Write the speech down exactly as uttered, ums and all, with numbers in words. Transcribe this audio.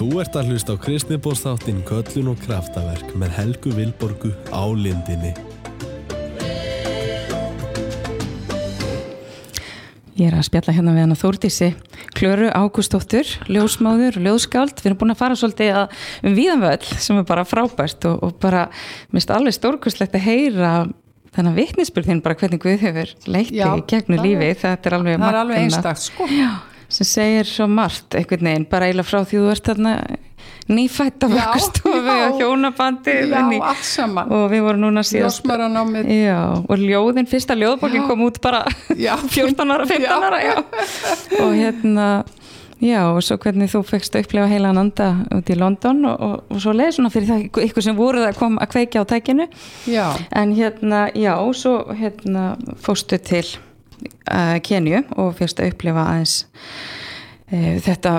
Þú ert að hlusta á Kristniboðsþáttinn Köllun og kraftaverk með Helgu Vilborgu á Lindinni. Ég er að spjalla hérna við hana Þórdísi Klöru Ágústsdóttur, ljósmóður, ljóðskáld. Við erum búin að fara svolítið að um víðan völl sem er bara frábært og, og bara minnst alveg stórkostlegt að heyra þennan vitnisburðinn bara hvernig Guð hefur leitt í gegnum lífið. Þetta er alveg það er alveg einstakt sko. Já, sem segir svo margt einhvern veginn, bara eiginlega frá því þú ert þarna nýfætt af vöggustofu og hjónabandi já, allt saman og við vorum núna síðast ljósmæðranámið já, og ljóðin, fyrsta ljóðbókin kom út bara já. fjórtán ára, fimmtán ára já. og hérna já, og svo hvernig þú fékkst að upplifa heilan anda út í London og, og, og svo leið svona fyrir það ykkur sem voruð að koma að kveikja á tækinu já. en hérna, já, svo hérna fórstu til uh, Kenju og fyrst að upplifa aðeins uh, þetta